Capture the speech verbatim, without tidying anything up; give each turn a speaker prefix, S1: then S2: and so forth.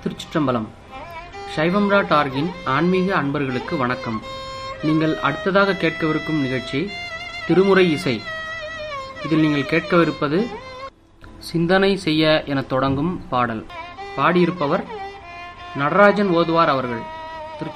S1: திருச்சிற்றம்பலம். சைவம் டாட் ஆர்கின் ஆன்மீக அன்பர்களுக்கு வணக்கம். நீங்கள் அடுத்ததாக கேட்கவிருக்கும் நிகழ்ச்சி திருமுறை இசை. இதில் நீங்கள் கேட்கவிருப்பது சிந்தனை செய்ய என தொடங்கும் பாடல். பாடியிருப்பவர் நடராஜன் ஓதுவார் அவர்கள்.